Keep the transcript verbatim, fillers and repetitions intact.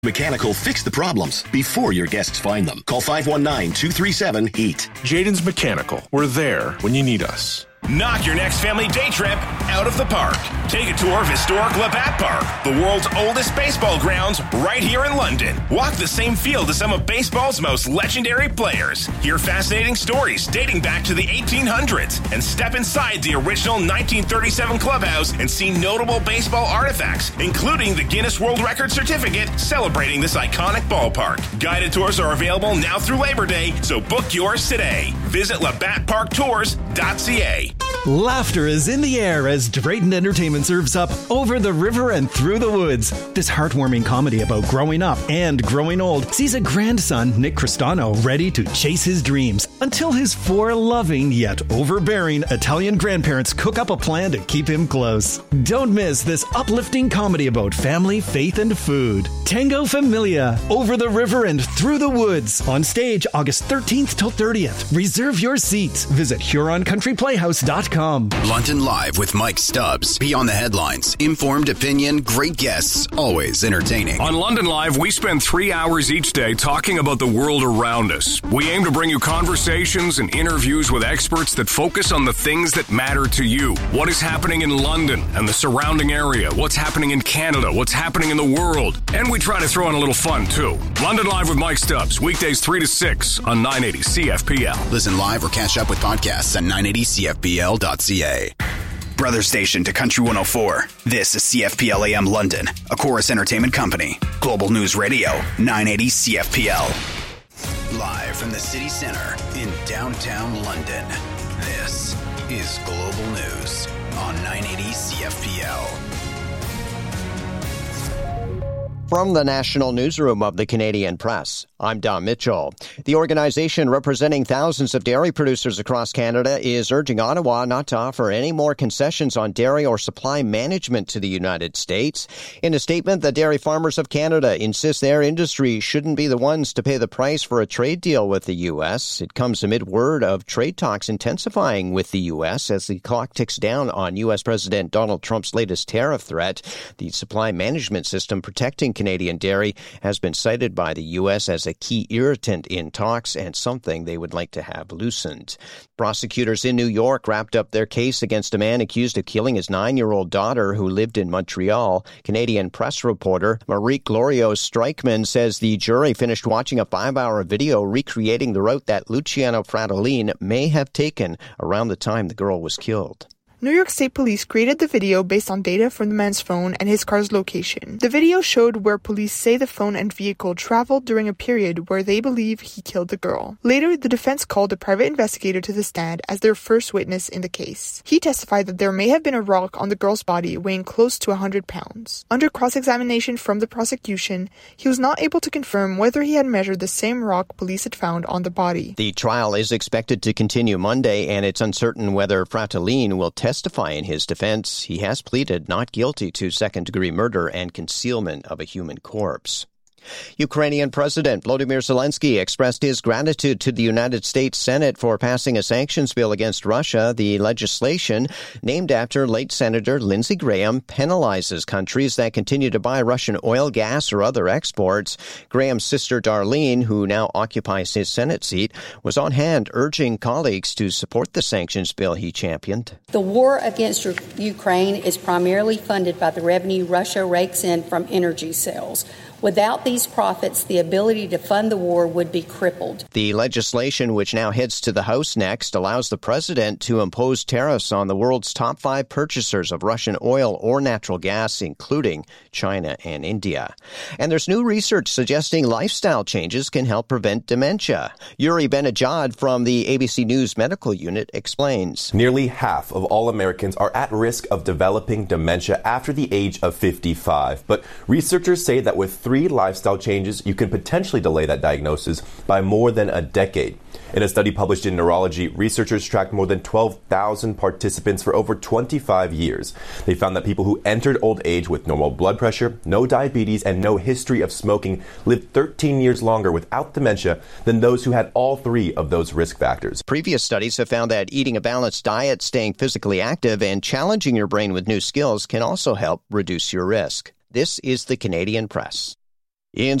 Mechanical fix the problems before your guests find them. Call five one nine, two three seven, heat. Jaden's Mechanical. We're there when you need us. Knock your next family day trip out of the park. Take a tour of historic Labatt Park, the world's oldest baseball grounds, right here in London. Walk the same field as some of baseball's most legendary players. Hear fascinating stories dating back to the eighteen hundreds and step inside the original nineteen thirty-seven clubhouse and see notable baseball artifacts, including the Guinness World Record certificate celebrating this iconic ballpark. Guided tours are available now through Labor Day, so book yours today. Visit labatt park tours dot c a. Laughter is in the air as Drayton Entertainment serves up Over the River and Through the Woods. This heartwarming comedy about growing up and growing old sees a grandson, Nick Cristano, ready to chase his dreams until his four loving yet overbearing Italian grandparents cook up a plan to keep him close. Don't miss this uplifting comedy about family, faith, and food. Tango Familia, Over the River and Through the Woods. On stage August thirteenth till thirtieth. Reserve your seats. Visit Huron Country Playhouse dot com. London Live with Mike Stubbs. Beyond the headlines. Informed opinion, great guests, always entertaining. On London Live, we spend three hours each day talking about the world around us. We aim to bring you conversations and interviews with experts that focus on the things that matter to you. What is happening in London and the surrounding area? What's happening in Canada? What's happening in the world? And we try to throw in a little fun, too. London Live with Mike Stubbs. Weekdays three to six on nine eighty C F P L. Listen live or catch up with podcasts at nine eighty C F P L dot C A. Brother station to Country one oh four. This is C F P L A M London, a Chorus Entertainment Company. Global News Radio, nine eighty C F P L. Live from the city center in downtown London. This is Global News on nine eighty C F P L. From the National Newsroom of the Canadian Press, I'm Don Mitchell. The organization representing thousands of dairy producers across Canada is urging Ottawa not to offer any more concessions on dairy or supply management to the United States. In a statement, the Dairy Farmers of Canada insist their industry shouldn't be the ones to pay the price for a trade deal with the U S. It comes amid word of trade talks intensifying with the U S as the clock ticks down on U S President Donald Trump's latest tariff threat. The supply management system protecting Canadian dairy has been cited by the U S as a key irritant in talks and something they would like to have loosened. Prosecutors in New York wrapped up their case against a man accused of killing his nine-year-old daughter who lived in Montreal. Canadian press reporter Marique Loriot-Streichman says the jury finished watching a five-hour video recreating the route that Luciano Fratellin may have taken around the time the girl was killed. New York State Police created the video based on data from the man's phone and his car's location. The video showed where police say the phone and vehicle traveled during a period where they believe he killed the girl. Later, the defense called a private investigator to the stand as their first witness in the case. He testified that there may have been a rock on the girl's body weighing close to one hundred pounds. Under cross-examination from the prosecution, he was not able to confirm whether he had measured the same rock police had found on the body. The trial is expected to continue Monday, and it's uncertain whether Fratellin will testify testify in his defense. He has pleaded not guilty to second-degree murder and concealment of a human corpse. Ukrainian President Volodymyr Zelensky expressed his gratitude to the United States Senate for passing a sanctions bill against Russia. The legislation, named after late Senator Lindsey Graham, penalizes countries that continue to buy Russian oil, gas, or other exports. Graham's sister Darlene, who now occupies his Senate seat, was on hand urging colleagues to support the sanctions bill he championed. The war against Ukraine is primarily funded by the revenue Russia rakes in from energy sales. Without these profits, the ability to fund the war would be crippled. The legislation, which now heads to the House next, allows the president to impose tariffs on the world's top five purchasers of Russian oil or natural gas, including China and India. And there's new research suggesting lifestyle changes can help prevent dementia. Yuri Benajad from the A B C News Medical Unit explains. Nearly half of all Americans are at risk of developing dementia after the age of fifty-five. But researchers say that with three lifestyle changes, you can potentially delay that diagnosis by more than a decade. In a study published in Neurology, researchers tracked more than twelve thousand participants for over twenty-five years. They found that people who entered old age with normal blood pressure, no diabetes, and no history of smoking lived thirteen years longer without dementia than those who had all three of those risk factors. Previous studies have found that eating a balanced diet, staying physically active, and challenging your brain with new skills can also help reduce your risk. This is the Canadian Press. In